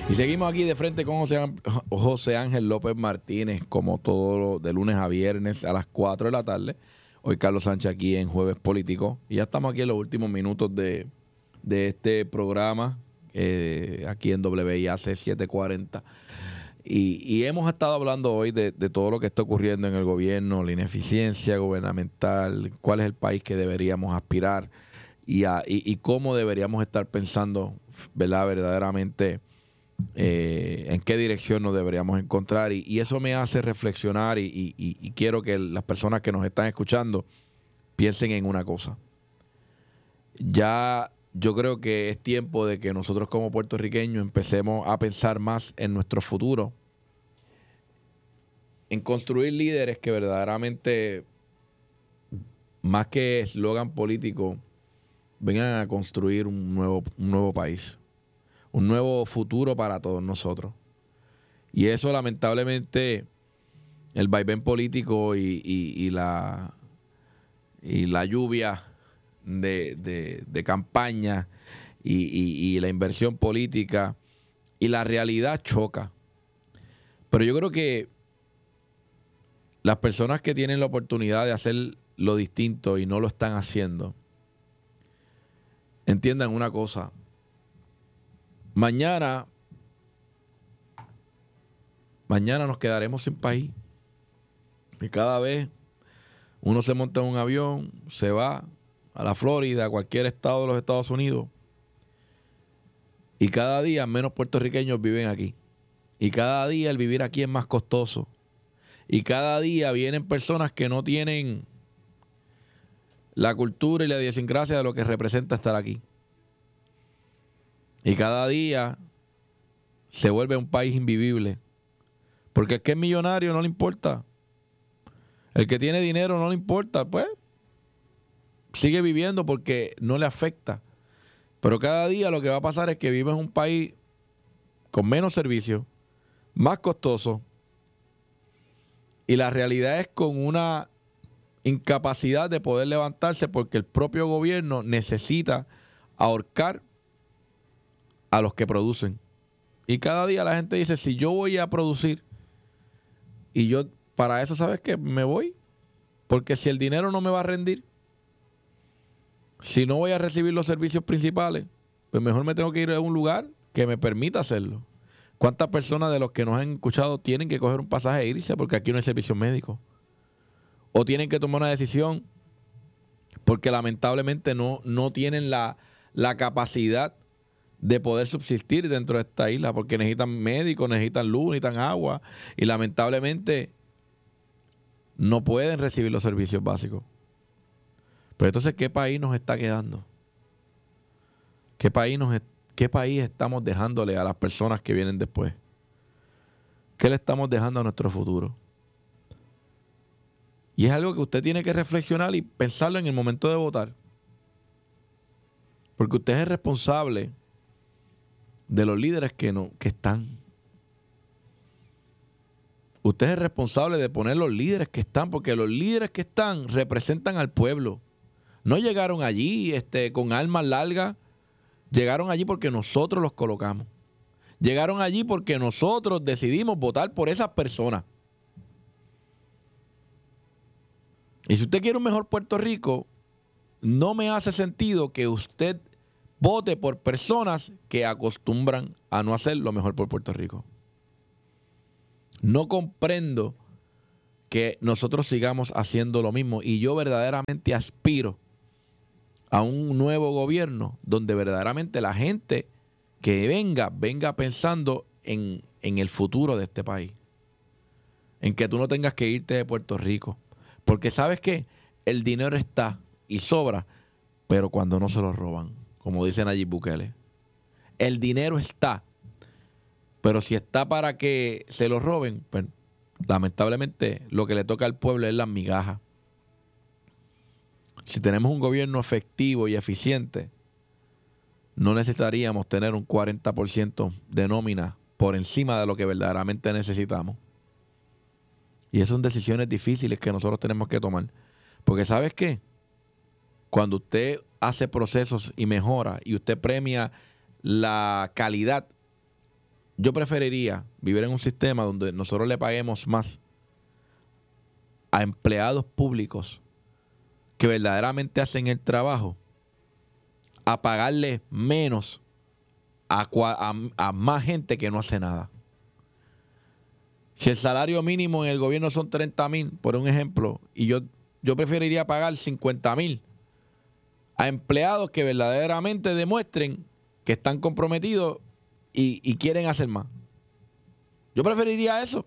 Y seguimos aquí de frente con José Ángel López Martínez, como todo de lunes a viernes a las 4 de la tarde. Hoy Carlos Sánchez aquí en Jueves Político. Y ya estamos aquí en los últimos minutos de este programa, aquí en WIAC 740. Y hemos estado hablando hoy de todo lo que está ocurriendo en el gobierno, la ineficiencia gubernamental, cuál es el país que deberíamos aspirar y cómo deberíamos estar pensando, ¿verdad? Verdaderamente en qué dirección nos deberíamos encontrar. Y eso me hace reflexionar y quiero que las personas que nos están escuchando piensen en una cosa. Ya yo creo que es tiempo de que nosotros como puertorriqueños empecemos a pensar más en nuestro futuro, en construir líderes que verdaderamente, más que eslogan político, vengan a construir un nuevo país, un nuevo futuro para todos nosotros. Y eso, lamentablemente, el vaivén político y la lluvia de campaña y la inversión política y la realidad choca. Pero yo creo que las personas que tienen la oportunidad de hacer lo distinto y no lo están haciendo, entiendan una cosa. Mañana nos quedaremos sin país. Y cada vez uno se monta en un avión, se va a la Florida, a cualquier estado de los Estados Unidos, y cada día menos puertorriqueños viven aquí. Y cada día el vivir aquí es más costoso. Y cada día vienen personas que no tienen la cultura y la idiosincrasia de lo que representa estar aquí. Y cada día se vuelve un país invivible. Porque el que es millonario no le importa. El que tiene dinero no le importa. Pues sigue viviendo porque no le afecta. Pero cada día lo que va a pasar es que vive en un país con menos servicios, más costoso. Y la realidad es con una incapacidad de poder levantarse porque el propio gobierno necesita ahorcar a los que producen. Y cada día la gente dice, si yo voy a producir y yo para eso, ¿sabes qué? Me voy. Porque si el dinero no me va a rendir, si no voy a recibir los servicios principales, pues mejor me tengo que ir a un lugar que me permita hacerlo. ¿Cuántas personas de los que nos han escuchado tienen que coger un pasaje e irse porque aquí no hay servicio médico? O tienen que tomar una decisión porque lamentablemente no tienen la capacidad de poder subsistir dentro de esta isla porque necesitan médicos, necesitan luz, necesitan agua y lamentablemente no pueden recibir los servicios básicos. Pero entonces, ¿qué país nos está quedando? ¿Qué país estamos dejándole a las personas que vienen después? ¿Qué le estamos dejando a nuestro futuro? Y es algo que usted tiene que reflexionar y pensarlo en el momento de votar. Porque usted es responsable de los líderes que están. Usted es responsable de poner los líderes que están, porque los líderes que están representan al pueblo. No llegaron allí con armas largas. Llegaron allí porque nosotros los colocamos. Llegaron allí porque nosotros decidimos votar por esas personas. Y si usted quiere un mejor Puerto Rico, no me hace sentido que usted vote por personas que acostumbran a no hacer lo mejor por Puerto Rico. No comprendo que nosotros sigamos haciendo lo mismo. Y yo verdaderamente aspiro a un nuevo gobierno donde verdaderamente la gente que venga pensando en el futuro de este país. En que tú no tengas que irte de Puerto Rico. Porque ¿sabes qué? El dinero está y sobra, pero cuando no se lo roban, como dice Nayib Bukele. El dinero está, pero si está para que se lo roben, pues lamentablemente lo que le toca al pueblo es las migajas. Si tenemos un gobierno efectivo y eficiente, no necesitaríamos tener un 40% de nómina por encima de lo que verdaderamente necesitamos. Y esas son decisiones difíciles que nosotros tenemos que tomar. Porque ¿sabes qué? Cuando usted hace procesos y mejora y usted premia la calidad yo preferiría vivir en un sistema donde nosotros le paguemos más a empleados públicos que verdaderamente hacen el trabajo, a pagarle menos a más gente que no hace nada. Si el salario mínimo en el gobierno son 30,000, por un ejemplo, y yo preferiría pagar 50,000 a empleados que verdaderamente demuestren que están comprometidos y quieren hacer más. Yo preferiría eso.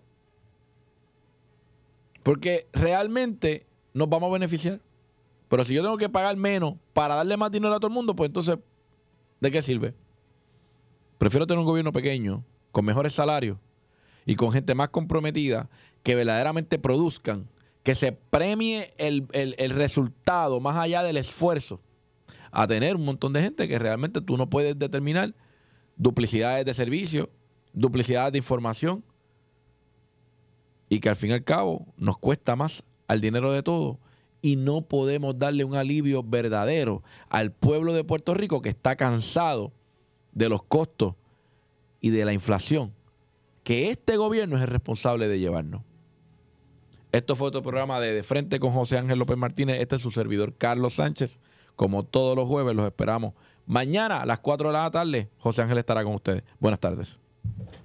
Porque realmente nos vamos a beneficiar. Pero si yo tengo que pagar menos para darle más dinero a todo el mundo, pues entonces, ¿de qué sirve? Prefiero tener un gobierno pequeño, con mejores salarios y con gente más comprometida, que verdaderamente produzcan, que se premie el resultado más allá del esfuerzo, a tener un montón de gente que realmente tú no puedes determinar duplicidades de servicio, duplicidades de información, y que al fin y al cabo nos cuesta más al dinero de todos y no podemos darle un alivio verdadero al pueblo de Puerto Rico, que está cansado de los costos y de la inflación que este gobierno es el responsable de llevarnos. Esto fue otro programa de Frente con José Ángel López Martínez. Este es su servidor Carlos Sánchez. Como todos los jueves, los esperamos mañana a las 4 de la tarde. José Ángel estará con ustedes. Buenas tardes.